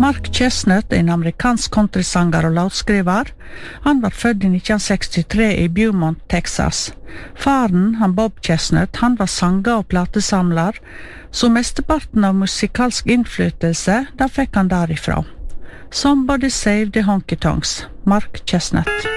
Mark Chestnut er en amerikansk countrysanger og låtskriver. Han var født i 1963 i Beaumont, Texas. Faren, Bob Chestnut, han var sanger og platesamler, så mesteparten av musikalsk innflytelse, da fikk han derifra. Somebody Save the Honky Tonks, Mark Chestnut.